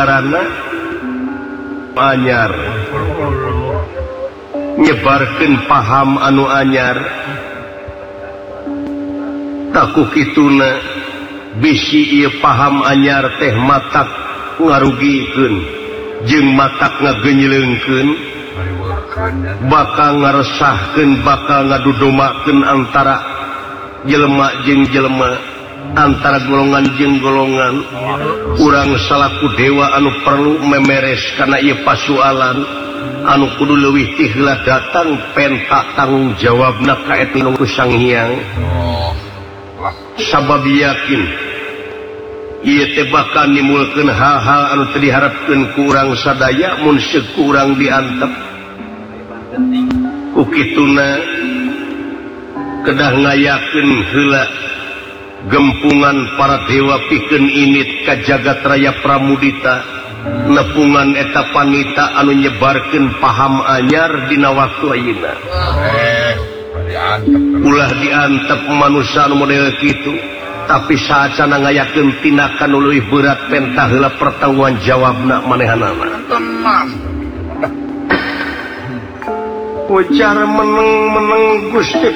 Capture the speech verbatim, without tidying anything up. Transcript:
ngagarana anyar nyebarkeun paham anu anyar taku kituna bisi ieu paham anyar teh matak ngarugikeun jeung matak ngagenyeleungkeun bakal ngaresahkeun bakal ngadudomakeun antara jelema jeung jelema antara golongan jeung golongan urang salaku dewa anu perlu memeres kana ieu pasualan anu kudu leuwih ti heula datang penta tanggung jawabna ka eta nu Sang Hyang sabab yakin ieu teh bakal nimulkeun hal-hal anu teu diharapkeun ku urang sadaya mun seuk ku urang diantep ku kituna kedah ngayakeun heula gempungan para dewa pikeun init ka jagat raya Pramudita nepungan eta panita anu nyebarkeun paham anyar dina waktu ayeuna ulah diantep manusia anu model kitu tapi saacana ngayakeun tindakan nu leuwih berat pentah heula pertanggungan jawabna manehanana ujar meneng-meneng Gusti